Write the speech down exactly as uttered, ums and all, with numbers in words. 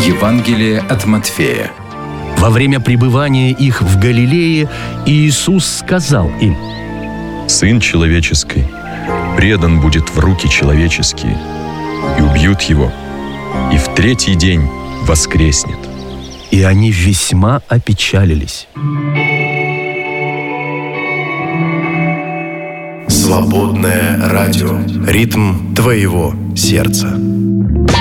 Евангелие от Матфея. Во время пребывания их в Галилее Иисус сказал им: «Сын человеческий предан будет в руки человеческие, и убьют его, и в третий день воскреснет». И они весьма опечалились. Свободное радио. Ритм твоего сердца.